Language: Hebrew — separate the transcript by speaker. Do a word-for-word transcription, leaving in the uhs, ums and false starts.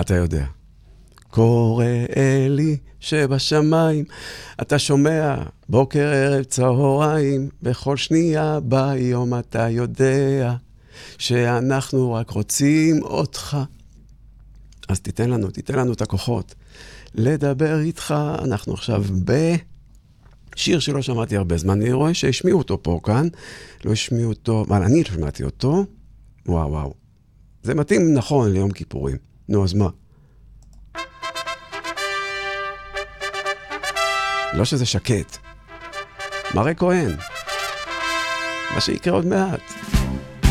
Speaker 1: אתה יודע. קורא אלי שבשמיים, אתה שומע בוקר ערב צהריים, בכל שנייה ביום אתה יודע שאנחנו רק רוצים אותך. אז תיתן לנו, תיתן לנו את הכוחות לדבר איתך. אנחנו עכשיו בשיר שלא שמעתי הרבה זמן, אני רואה שהשמיעו אותו פה כאן, לא השמיעו אותו, אבל אני לא שמעתי אותו. וואו וואו, זה מתאים נכון ליום כיפורים. נו, אז מה? לא שזה שקט. מראה כהן. מה שיקרה עוד מעט.